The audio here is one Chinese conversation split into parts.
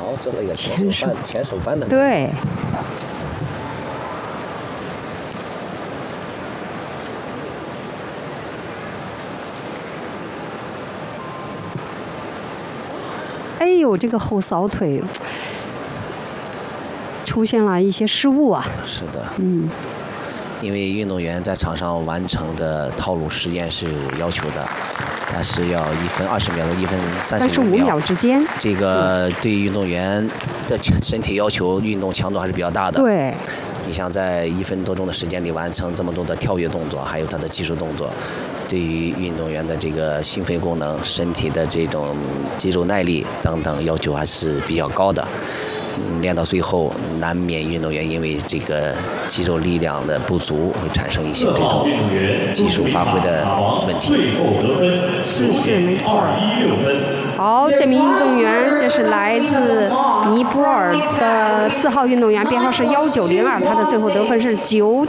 哦，这个也前手翻的。 对。哎呦，这个后扫腿出现了一些失误啊。 是的。因为运动员在场上完成的套路时间是有要求的，它是要1分20秒到1分35 秒之间。 这个对于运动员的身体要求、运动强度还是比较大的。 对。 你像在1分多钟的时间里完成这么多的跳跃动作，还有它的技术动作，对于运动员的这个心肺功能、身体的这种肌肉耐力等等要求还是比较高的。练到最后，难免运动员因为这个肌肉力量的不足，会产生一些这种技术发挥的问题。 是没错。好，这名运动员这是来自尼泊尔的4号运动员，编号是1902，他的最后得分是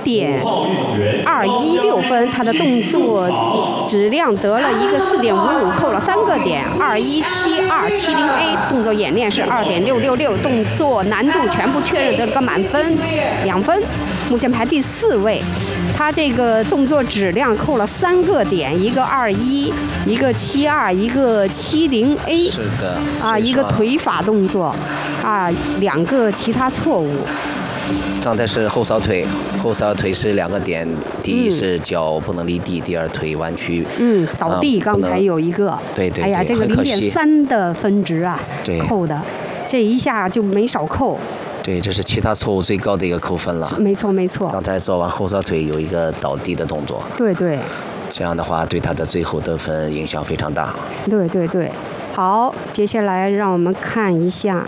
9.216分，他的动作质量得了一个4.55，扣了3个点，2172770A， 动作演练是2.666，动作难度全部确认得了个满分2分，目前排第4位。他这个动作质量扣了3个点，一个21，一个72，一个70A。 是的。 一个腿法动作，2个其他错误。 刚才是后扫腿，后扫腿是2个点，第一是脚不能离地，第二腿弯曲。 倒地刚才有一个。 对。 哎呀，这个0.3的分值啊，扣的，这一下就没少扣。 对，这是其他错误最高的一个扣分了。 没错。 刚才做完后扫腿有一个倒地的动作。 对。 这样的话对他的最后得分影响非常大。 对。好，接下来让我们看一下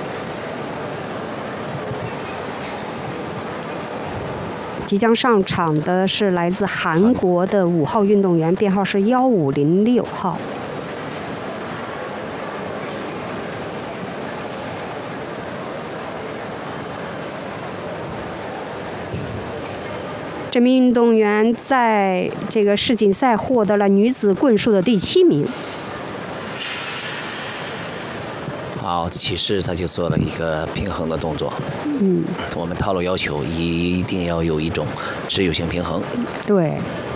即将上场的是来自韩国的5号运动员，编号是1506号。这名运动员在这个世锦赛获得了女子棍数的第7名。 好，起势他就做了一个平衡的动作。 嗯， 我们套路要求一定要有一种持久性平衡。 对，